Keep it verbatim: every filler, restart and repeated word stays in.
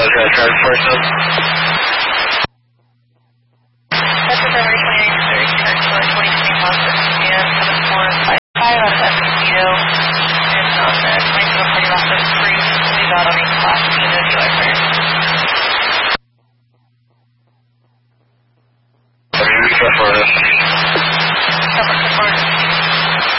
was that driver person? That's a February twenty-ninth, thirty, twenty twenty-one, and seven four five five out of Escondido, and on the twenty-seven forty left of free, we got on a class B no D Y first. Okay, we got for this.